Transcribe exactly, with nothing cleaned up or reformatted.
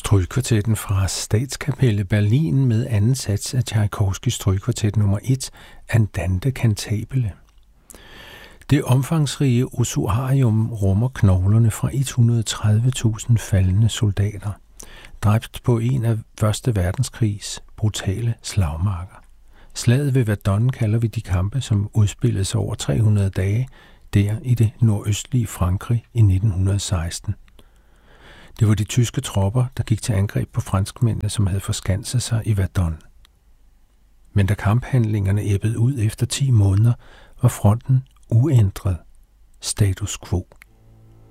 Strygekvartetten fra Statskapellet Berlin med anden sats af Tchaikovskys Strygekvartet nummer et, Andante cantabile. Det omfangsrige ossuarium rummer knoglerne fra et hundrede og tredive tusind faldne soldater, dræbt på en af første verdenskrigs brutale slagmarker. Slaget ved Verdun kalder vi de kampe, som udspillede sig over tre hundrede dage, der i det nordøstlige Frankrig i nitten seksten. Det var de tyske tropper, der gik til angreb på franskmændene, som havde forskanset sig i Verdun. Men da kamphandlingerne ebbede ud efter ti måneder, var fronten uændret, status quo.